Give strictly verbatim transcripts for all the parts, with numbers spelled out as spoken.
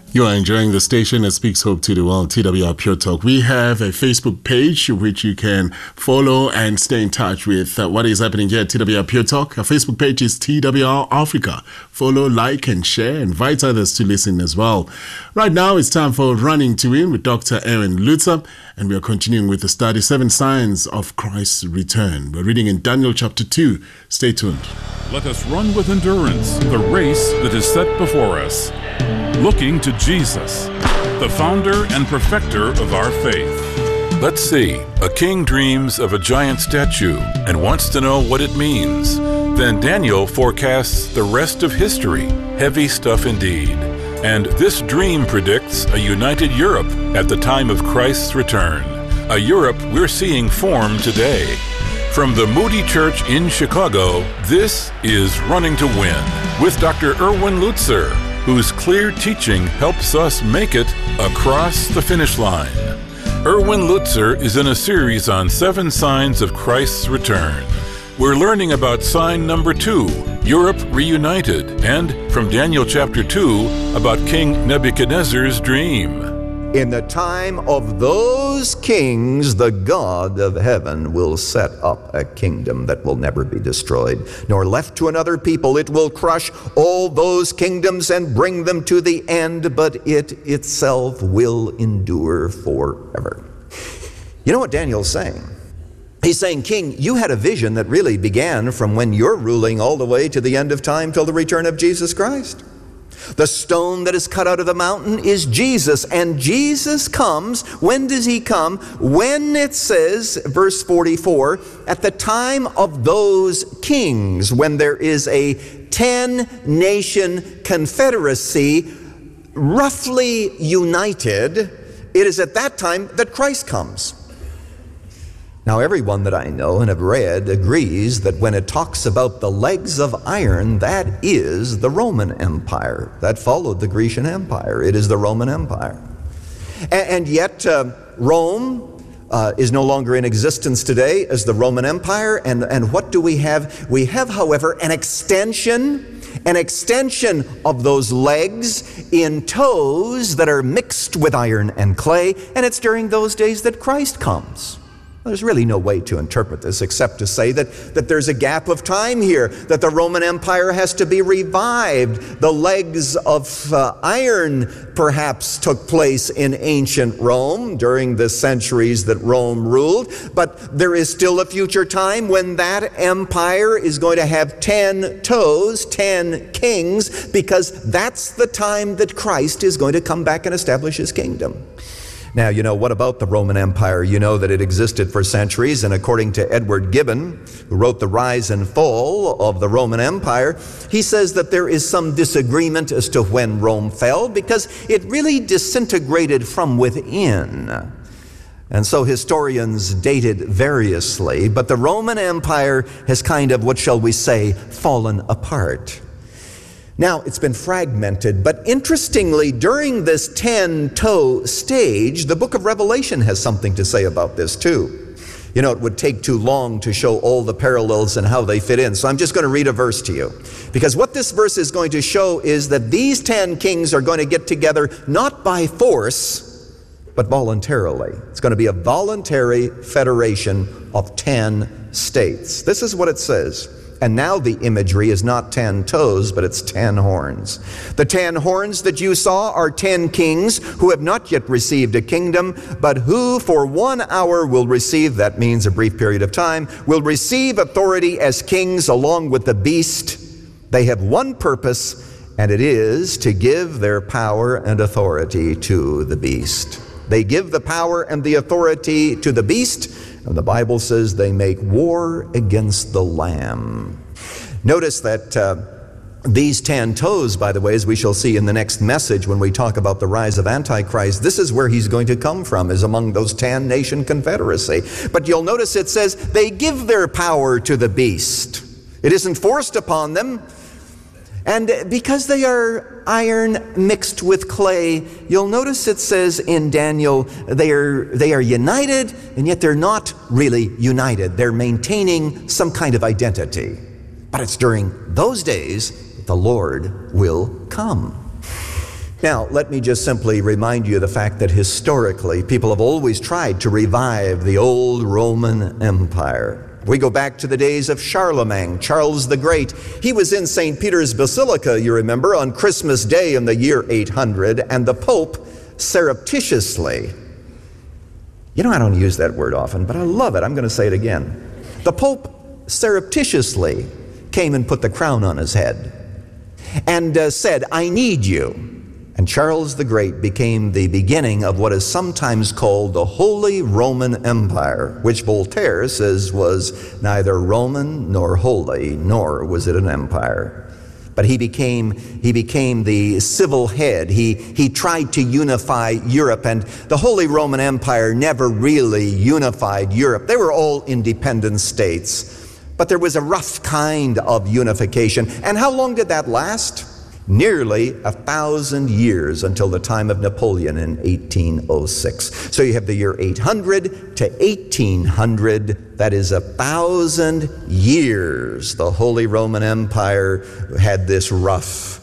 You are enjoying the station that speaks hope to the world, T W R Pure Talk. We have a Facebook page which you can follow and stay in touch with uh, what is happening here at T W R Pure Talk. Our Facebook page is T W R Africa. Follow, like, and share. Invite others to listen as well. Right now, it's time for Running to Win with Doctor Erwin Lutzer, and we are continuing with the study, Seven Signs of Christ's Return. We're reading in Daniel chapter two. Stay tuned. Let us run with endurance the race that is set before us, looking to Jesus, the founder and perfecter of our faith. Let's see. A king dreams of a giant statue and wants to know what it means. Then Daniel forecasts the rest of history. Heavy stuff indeed. And this dream predicts a united Europe at the time of Christ's return. A Europe we're seeing form today. From the Moody Church in Chicago, this is Running to Win with Doctor Erwin Lutzer, whose clear teaching helps us make it across the finish line. Erwin Lutzer is in a series on seven signs of Christ's return. We're learning about sign number two, Europe reunited, and from Daniel chapter two, about King Nebuchadnezzar's dream. In the time of those kings, the God of heaven will set up a kingdom that will never be destroyed, nor left to another people. It will crush all those kingdoms and bring them to the end, but it itself will endure forever. You know what Daniel's saying? He's saying, King, you had a vision that really began from when you're ruling all the way to the end of time till the return of Jesus Christ. The stone that is cut out of the mountain is Jesus, and Jesus comes. When does he come? When it says, verse forty-four, at the time of those kings, when there is a ten-nation confederacy, roughly united, it is at that time that Christ comes. Now, everyone that I know and have read agrees that when it talks about the legs of iron, that is the Roman Empire. That followed the Grecian Empire. It is the Roman Empire. And, and yet, uh, Rome uh, is no longer in existence today as the Roman Empire. And, and what do we have? We have, however, an extension, an extension of those legs in toes that are mixed with iron and clay. And it's during those days that Christ comes. There's really no way to interpret this except to say that, that there's a gap of time here, that the Roman Empire has to be revived. The legs of uh, iron perhaps took place in ancient Rome during the centuries that Rome ruled, but there is still a future time when that empire is going to have ten toes, ten kings, because that's the time that Christ is going to come back and establish his kingdom. Now, you know, what about the Roman Empire? You know that it existed for centuries, and according to Edward Gibbon, who wrote The Rise and Fall of the Roman Empire, he says that there is some disagreement as to when Rome fell, because it really disintegrated from within. And so historians date it variously, but the Roman Empire has kind of, what shall we say, fallen apart. Now, it's been fragmented, but interestingly, during this ten-toe stage, the book of Revelation has something to say about this too. You know, it would take too long to show all the parallels and how they fit in, so I'm just going to read a verse to you. Because what this verse is going to show is that these ten kings are going to get together not by force, but voluntarily. It's going to be a voluntary federation of ten states. This is what it says. And now the imagery is not ten toes, but it's ten horns. The ten horns that you saw are ten kings who have not yet received a kingdom, but who for one hour will receive, that means a brief period of time, will receive authority as kings along with the beast. They have one purpose, and it is to give their power and authority to the beast. They give the power and the authority to the beast, and the Bible says they make war against the Lamb. Notice that uh, these ten toes, by the way, as we shall see in the next message when we talk about the rise of Antichrist, this is where he's going to come from, is among those ten-nation confederacy. But you'll notice it says they give their power to the beast. It isn't forced upon them. And because they are iron mixed with clay, you'll notice it says in Daniel, they are, they are united, and yet they're not really united. They're maintaining some kind of identity. But it's during those days that the Lord will come. Now, let me just simply remind you of the fact that historically, people have always tried to revive the old Roman Empire. We go back to the days of Charlemagne, Charles the Great. He was in Saint Peter's Basilica, you remember, on Christmas Day in the year eight hundred, and the Pope surreptitiously, you know, I don't use that word often, but I love it. I'm going to say it again. The Pope surreptitiously came and put the crown on his head and uh, said, "I need you." And Charles the Great became the beginning of what is sometimes called the Holy Roman Empire, which Voltaire says was neither Roman nor holy, nor was it an empire. But he became, he became the civil head. He, he tried to unify Europe, and the Holy Roman Empire never really unified Europe. They were all independent states, but there was a rough kind of unification. And how long did that last? Nearly a thousand years, until the time of Napoleon in eighteen oh six. So you have the year eight hundred to eighteen hundred. That is a thousand years. The Holy Roman Empire had this rough,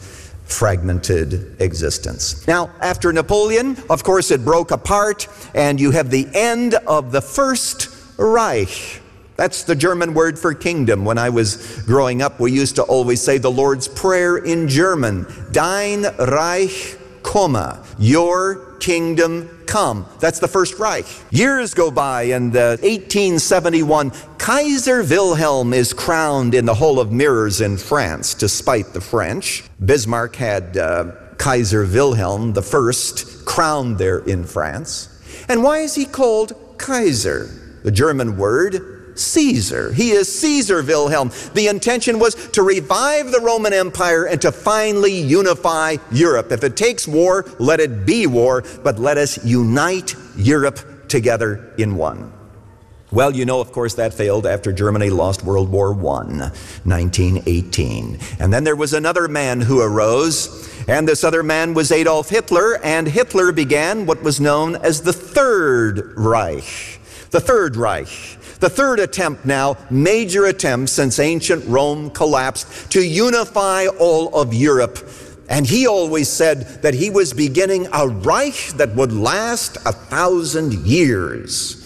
fragmented existence. Now, after Napoleon, of course, it broke apart, and you have the end of the First Reich. That's the German word for kingdom. When I was growing up, we used to always say the Lord's Prayer in German. Dein Reich komme. Your kingdom come. That's the First Reich. Years go by, and uh, eighteen seventy-one, Kaiser Wilhelm is crowned in the Hall of Mirrors in France, despite the French. Bismarck had uh, Kaiser Wilhelm the First crowned there in France. And why is he called Kaiser? The German word Caesar. He is Caesar Wilhelm. The intention was to revive the Roman Empire and to finally unify Europe. If it takes war, let it be war, but let us unite Europe together in one. Well, you know, of course, that failed after Germany lost World War One, nineteen eighteen. And then there was another man who arose, and this other man was Adolf Hitler, and Hitler began what was known as the Third Reich. The Third Reich. The third attempt now, major attempt since ancient Rome collapsed, to unify all of Europe. And he always said that he was beginning a Reich that would last a thousand years.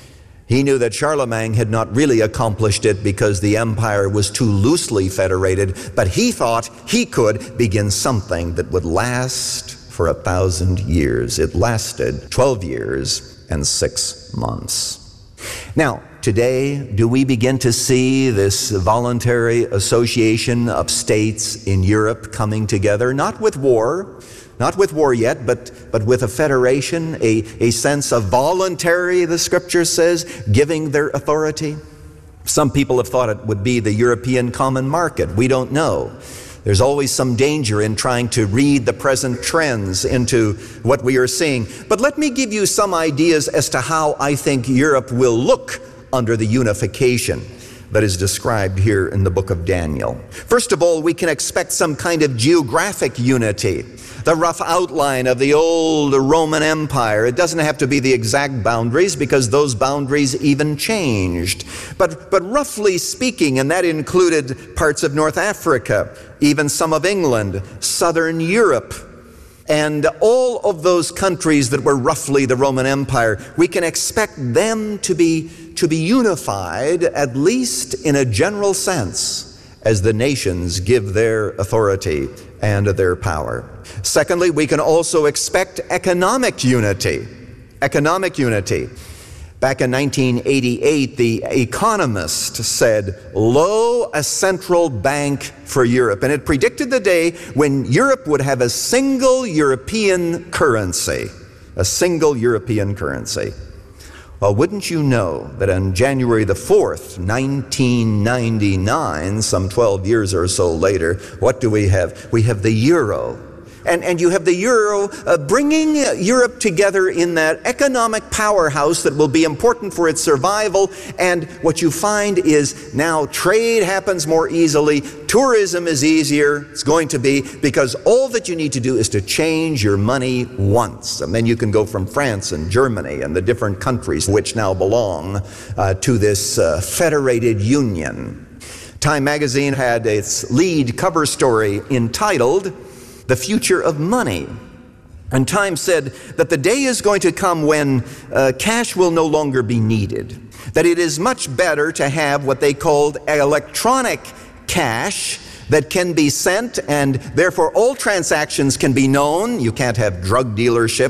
He knew that Charlemagne had not really accomplished it because the empire was too loosely federated, but he thought he could begin something that would last for a thousand years. It lasted twelve years and six months. Now, today, do we begin to see this voluntary association of states in Europe coming together, not with war, not with war yet, but, but with a federation, a, a sense of voluntary, the scripture says, giving their authority? Some people have thought it would be the European common market. We don't know. There's always some danger in trying to read the present trends into what we are seeing. But let me give you some ideas as to how I think Europe will look under the unification that is described here in the book of Daniel. First of all, we can expect some kind of geographic unity. The rough outline of the old Roman Empire. It doesn't have to be the exact boundaries, because those boundaries even changed. But, but roughly speaking, and that included parts of North Africa, even some of England, southern Europe, and all of those countries that were roughly the Roman Empire, we can expect them to be, to be unified, at least in a general sense, as the nations give their authority and their power. Secondly, we can also expect economic unity. Economic unity. Back in nineteen eighty-eight, The Economist said, "Lo, a central bank for Europe." And it predicted the day when Europe would have a single European currency. A single European currency. Well, wouldn't you know that on January the fourth, nineteen ninety-nine, some twelve years or so later, what do we have? We have the euro. And, and you have the euro uh, bringing Europe together in that economic powerhouse that will be important for its survival. And what you find is now trade happens more easily. Tourism is easier. It's going to be, because all that you need to do is to change your money once. And then you can go from France and Germany and the different countries which now belong uh, to this uh, federated union. Time magazine had its lead cover story entitled "The Future of Money." And Time said that the day is going to come when uh, cash will no longer be needed, that it is much better to have what they called electronic cash that can be sent, and therefore all transactions can be known. You can't have drug dealerships